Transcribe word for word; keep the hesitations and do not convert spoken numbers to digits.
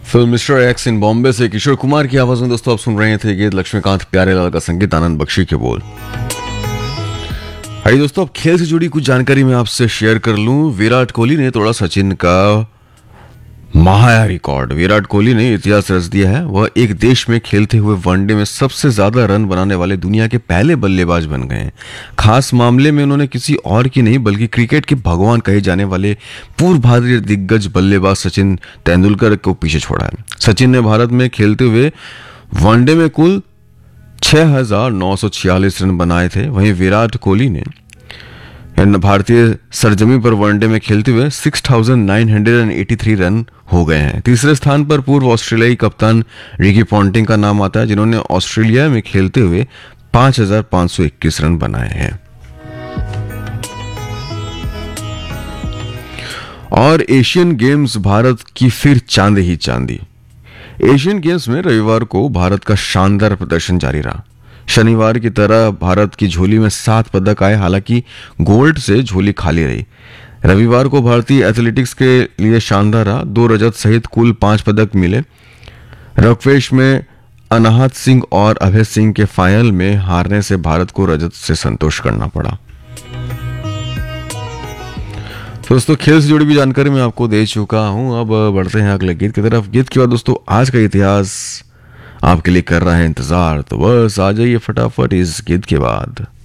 Film mister x इन बॉम्बे से किशोर कुमार की आवाज में दोस्तों आप सुन रहे थे गीत लक्ष्मीकांत प्यारेलाल का संगीत, आनंद बख्शी के बोल। हाय दोस्तों, अब खेल से जुड़ी कुछ जानकारी मैं आपसे शेयर कर लूं। विराट कोहली ने तोड़ा सचिन का महाया रिकॉर्ड। विराट कोहली ने इतिहास रच दिया है। वह एक देश में खेलते हुए वनडे में सबसे ज्यादा रन बनाने वाले दुनिया के पहले बल्लेबाज बन गए हैं। खास मामले में उन्होंने किसी और की नहीं बल्कि क्रिकेट के भगवान कहे जाने वाले पूर्व भारतीय दिग्गज बल्लेबाज सचिन तेंदुलकर को पीछे छोड़ा है। सचिन ने भारत में खेलते हुए वनडे में कुल छह हजार नौ सौ छियालीस रन बनाए थे। वहीं विराट कोहली ने भारतीय सरजमी पर वनडे में खेलते हुए छह हज़ार नौ सौ तिरासी रन हो गए हैं। तीसरे स्थान पर पूर्व ऑस्ट्रेलियाई कप्तान रिकी पॉन्टिंग का नाम आता है, जिन्होंने ऑस्ट्रेलिया में खेलते हुए पांच हज़ार पांच सौ इक्कीस रन बनाए हैं। और एशियन गेम्स, भारत की फिर चांदी ही चांदी। एशियन गेम्स में रविवार को भारत का शानदार प्रदर्शन जारी रहा। शनिवार की तरह भारत की झोली में सात पदक आए, हालांकि गोल्ड से झोली खाली रही। रविवार को भारतीय एथलेटिक्स के लिए शानदार रहा। दो रजत सहित कुल पांच पदक मिले। रफेश में अनाहत सिंह और अभय सिंह के फाइनल में हारने से भारत को रजत से संतोष करना पड़ा। दोस्तों, खेल से जुड़ी भी जानकारी मैं आपको दे चुका हूं। अब बढ़ते हैं अगले गीत की तरफ। गीत के बाद दोस्तों आज का इतिहास आपके लिए कर रहा है इंतजार, तो बस आ जाइए फटाफट इस गीत के बाद।